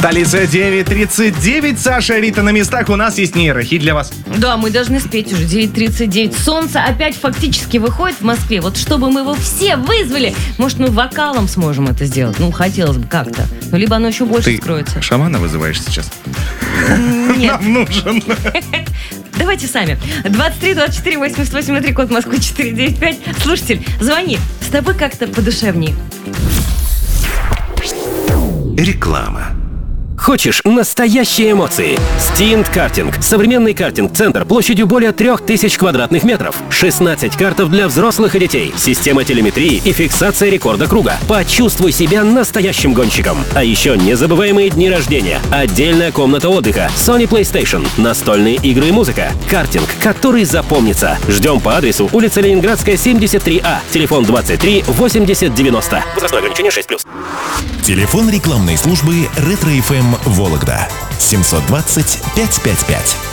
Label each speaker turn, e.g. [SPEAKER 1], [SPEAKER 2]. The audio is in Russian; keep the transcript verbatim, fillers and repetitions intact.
[SPEAKER 1] Столица девять тридцать девять. Саша, Рита на местах. У нас есть нейрохит для вас.
[SPEAKER 2] Да, мы должны спеть уже. девять тридцать девять. Солнце опять фактически выходит в Москве. Вот чтобы мы его все вызвали, может, мы вокалом сможем это сделать. Ну, хотелось бы как-то. Ну, либо оно еще больше
[SPEAKER 1] Ты
[SPEAKER 2] скроется.
[SPEAKER 1] шамана вызываешь сейчас?
[SPEAKER 2] Нет.
[SPEAKER 1] Нам нужен.
[SPEAKER 2] Давайте сами. двадцать три двадцать четыре восемьдесят восемь на три, код Москвы четыре девять пять. Слушатель, звони. С тобой как-то подушевней.
[SPEAKER 3] Реклама.
[SPEAKER 4] Хочешь настоящие эмоции? Стинт Картинг. Современный картинг-центр площадью более трех тысяч квадратных метров. шестнадцать картов для взрослых и детей. Система телеметрии и фиксация рекорда круга. Почувствуй себя настоящим гонщиком. А еще незабываемые дни рождения. Отдельная комната отдыха. Sony PlayStation. Настольные игры и музыка. Картинг, который запомнится. Ждем по адресу улица Ленинградская, семьдесят три А. Телефон двадцать три восемьдесят девяносто. Возрастное ограничение шесть плюс.
[SPEAKER 3] Телефон рекламной службы Ретро эф эм Вологда семьсот двадцать пятьсот пятьдесят пять.